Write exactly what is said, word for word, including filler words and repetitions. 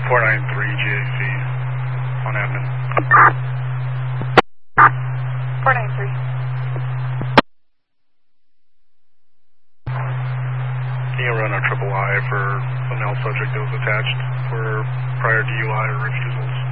four nine three G A C on admin. four nine three. Can you run a triple I for a male subject that was attached for prior D U I or refusals?